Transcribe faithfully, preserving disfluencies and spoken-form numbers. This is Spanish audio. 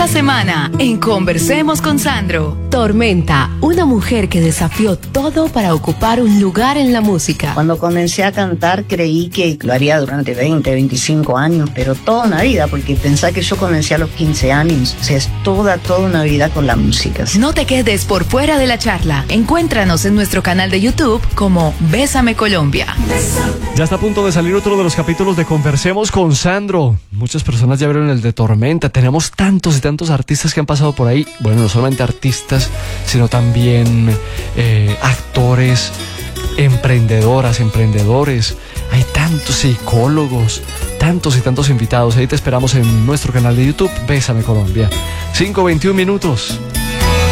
semana en Conversemos con Sandro. Tormenta, una mujer que desafió todo para ocupar un lugar en la música. Cuando comencé a cantar creí que lo haría durante veinte, veinticinco años, pero toda una vida, porque pensé que yo comencé a los quince años. O sea, es toda, toda una vida con la música. No te quedes por fuera de la charla. Encuéntranos en nuestro canal de YouTube como Bésame Colombia. Ya está a punto de salir otro de los capítulos de Conversemos con Sandro. Muchas personas ya vieron el de Tormenta. Tenemos tantos y tantos artistas que han pasado por ahí. Bueno, no solamente artistas, sino también eh, actores, emprendedoras, emprendedores. Hay tantos psicólogos, tantos y tantos invitados. Ahí te esperamos en nuestro canal de YouTube, Bésame Colombia. cinco veintiún minutos.